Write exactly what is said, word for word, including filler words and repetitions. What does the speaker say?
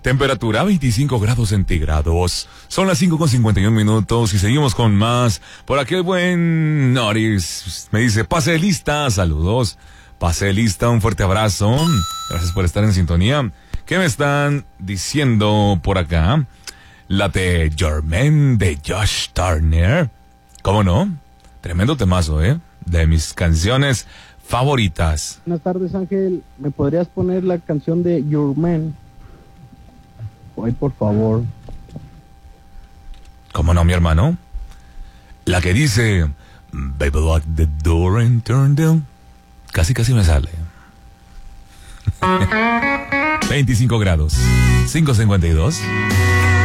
Temperatura veinticinco grados centígrados. Son las cinco con cincuenta y un minutos y seguimos con más. Por aquí el buen Noris me dice, pase lista, saludos. Pase lista, un fuerte abrazo. Gracias por estar en sintonía. ¿Qué me están diciendo por acá? La de Jermaine de Josh Turner. ¿Cómo no? Tremendo temazo, ¿eh? De mis canciones favoritas. Buenas tardes, Ángel. ¿Me podrías poner la canción de Your Man? Ay, por favor. ¿Cómo no, mi hermano? La que dice Baby, lock the door and turn down. Casi, casi me sale. veinticinco grados. cinco cincuenta y dos.